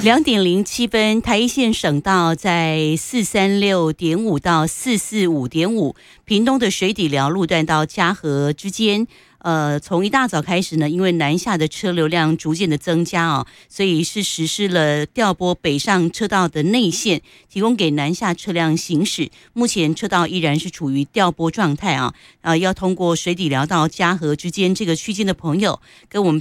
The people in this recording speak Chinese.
2:07，台一线省道在436.5到445.5，屏东的水底寮路段到嘉禾之间。从一大早开始呢，因为南下的车流量逐渐的增加哦，所以是实施了调拨北上车道的内线，提供给南下车辆行驶。目前车道依然是处于调拨状态啊，要通过水底寮到嘉禾之间这个区间的朋友，跟我们